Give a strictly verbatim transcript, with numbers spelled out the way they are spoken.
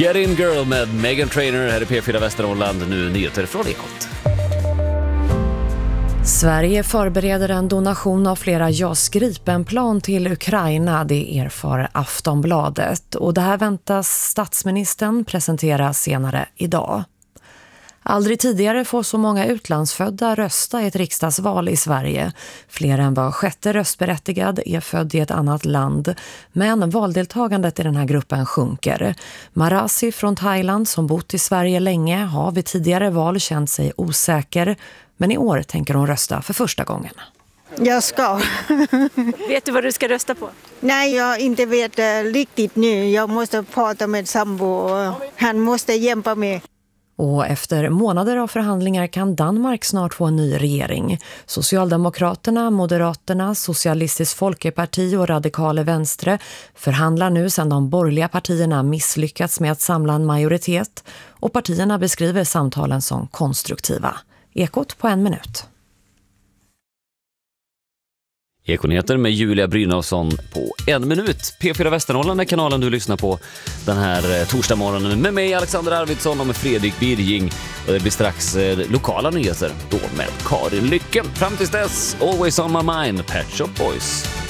Get In Girl med Meghan Trainor här i P fyra Västernorrland. Nu nyheter från Ekot. Sverige förbereder en donation av flera JAS Gripen-plan till Ukraina, det erfar Aftonbladet. Och det här väntas statsministern presentera senare idag. Aldrig tidigare får så många utlandsfödda rösta i ett riksdagsval i Sverige. Fler än var sjätte röstberättigad är född i ett annat land. Men valdeltagandet i den här gruppen sjunker. Marasi från Thailand, som bott i Sverige länge, har vid tidigare val känt sig osäker. Men i år tänker hon rösta för första gången. Jag ska. Vet du vad du ska rösta på? Nej, jag inte vet uh, riktigt nu. Jag måste prata med sambo. Han måste hjälpa mig. Och efter månader av förhandlingar kan Danmark snart få en ny regering. Socialdemokraterna, Moderaterna, Socialistiskt Folkeparti och Radikale Venstre förhandlar nu sedan de borgerliga partierna misslyckats med att samla en majoritet. Och partierna beskriver samtalen som konstruktiva. Ekot på en minut. Ekonyheter med Julia Brynolfsson på en minut. P fyra Västernorrland är kanalen du lyssnar på den här torsdagsmorgonen med mig Alexander Arvidsson och med Fredrik Birging. Och det blir strax eh, lokala nyheter då med Karin Lycke. Fram tills dess, Always on my mind, Pet Shop Boys.